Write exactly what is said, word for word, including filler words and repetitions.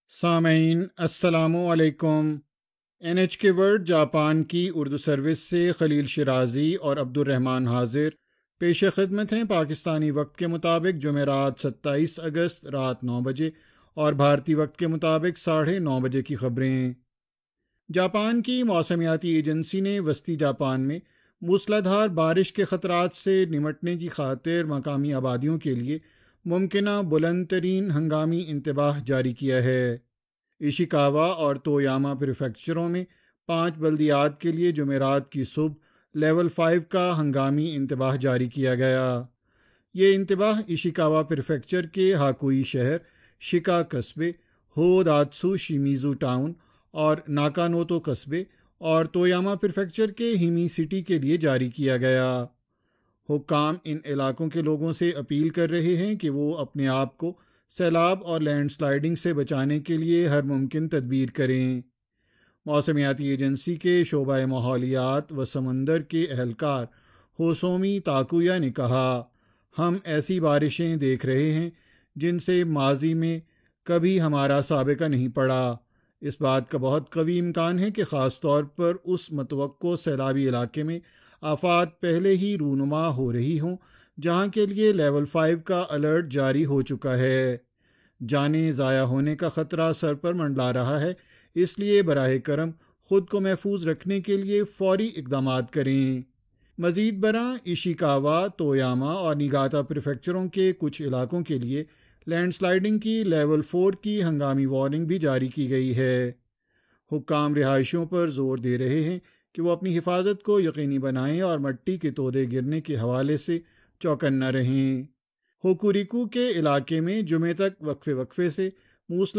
سامعین السلام علیکم۔ این ایچ کے ورلڈ جاپان کی اردو سروس سے خلیل شرازی اور عبد الرحمن حاضر پیش خدمت ہیں۔ پاکستانی وقت کے مطابق جمعرات ستائیس اگست رات نو بجے اور بھارتی وقت کے مطابق ساڑھے نو بجے کی خبریں۔ جاپان کی موسمیاتی ایجنسی نے وسطی جاپان میں موسلادھار بارش کے خطرات سے نمٹنے کی خاطر مقامی آبادیوں کے لیے ممکنہ بلند ترین ہنگامی انتباہ جاری کیا ہے۔ ایشیکاوا اور تویاما پریفیکچروں میں پانچ بلدیات کے لیے جمعرات کی صبح لیول فائیو کا ہنگامی انتباہ جاری کیا گیا۔ یہ انتباہ ایشیکاوا پریفیکچر کے ہاکوئی شہر، شکا قصبے، ہوداتسو شیمیزو ٹاؤن اور ناکانوتو قصبے اور تویاما پریفیکچر کے ہیمی سٹی کے لیے جاری کیا گیا۔ حکام ان علاقوں کے لوگوں سے اپیل کر رہے ہیں کہ وہ اپنے آپ کو سیلاب اور لینڈ سلائیڈنگ سے بچانے کے لیے ہر ممکن تدبیر کریں۔ موسمیاتی ایجنسی کے شعبہ ماحولیات و سمندر کے اہلکار ہوسومی تاکویا نے کہا، ہم ایسی بارشیں دیکھ رہے ہیں جن سے ماضی میں کبھی ہمارا سابقہ نہیں پڑا۔ اس بات کا بہت قوی امکان ہے کہ خاص طور پر اس متوقع سیلابی علاقے میں آفات پہلے ہی رونما ہو رہی ہوں جہاں کے لیے لیول فائیو کا الرٹ جاری ہو چکا ہے۔ جانیں ضائع ہونے کا خطرہ سر پر منڈلا رہا ہے، اس لیے براہ کرم خود کو محفوظ رکھنے کے لیے فوری اقدامات کریں۔ مزید برآں ایشیکاوا، تویاما اور نیگاتا پریفیکچروں کے کچھ علاقوں کے لیے لینڈ سلائیڈنگ کی لیول فور کی ہنگامی وارننگ بھی جاری کی گئی ہے۔ حکام رہائشیوں پر زور دے رہے ہیں کہ وہ اپنی حفاظت کو یقینی بنائیں اور مٹی کے تودے گرنے کے حوالے سے چوکنا رہیں۔ ہوکوریکو کے علاقے میں جمعے تک وقفے وقفے سے موسلا